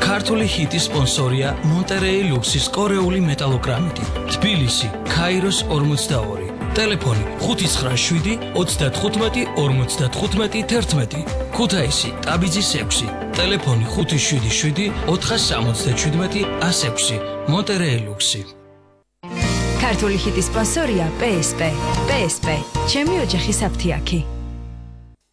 ქართული ჰიტის სპონსორია მონტერეი ლუქსის კორეული მეტალოგრამიტი. თბილისი, ქაიროს 42. ტელეფონი 597 35 55 11. ქუთაისი, ტაბიძის 6. ტელეფონი 577 477 106. მონტერეი ლუქსი. ქართული ჰიტის სპონსორია PSP. PSP, ჩემი ოჯახის აფთიაქი.